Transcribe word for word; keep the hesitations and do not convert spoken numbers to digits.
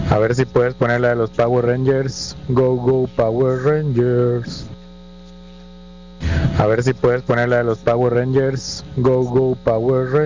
A ver si puedes poner la de los Power Rangers. Go, go, Power Rangers. A ver si puedes poner la de los Power Rangers. Go, go, Power Rangers.